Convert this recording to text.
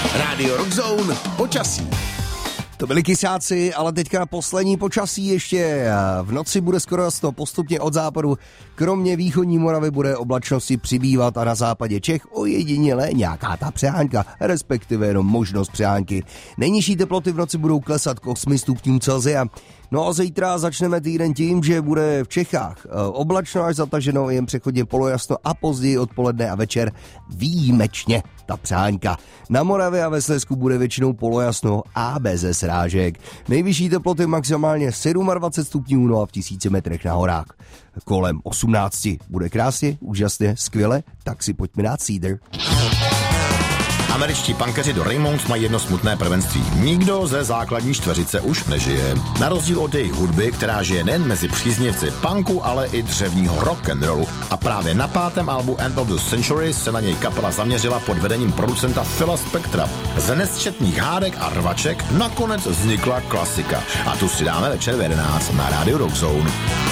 Radio Rockzone počasí. To byli kysáci, ale teďka poslední počasí ještě. V noci bude skoro jasno, postupně od západu. Kromě východní Moravy bude oblačnosti přibývat a na západě Čech ojediněle nějaká ta přehánka, respektive jenom možnost přehánky. Nejnižší teploty v noci budou klesat k 8 stupňům Celsia. No a zítra začneme týden tím, že bude v Čechách oblačno až zataženo, jen přechodně polojasno a později odpoledne a večer výjimečně ta přehánka. Na Moravě a ve Slezsku bude většinou polojasno a bez srážek. Nejvyšší teploty maximálně 27 stupňů, no a v 1000 metrech na horách kolem 18. Bude krásně, úžasně, skvěle, tak si pojďme dát Cedar. Američtí punkeři do Raymonds mají jedno smutné prvenství. Nikdo ze základní čtveřice už nežije. Na rozdíl od jejich hudby, která žije nejen mezi příznivci punku, ale i dřevního rock'n'rollu. A právě na 5. albu End of the Century se na něj kapela zaměřila pod vedením producenta Phila Spectra. Z nesčetných hádek a rvaček nakonec vznikla klasika. A tu si dáme večer v 11 na Radio Rockzone.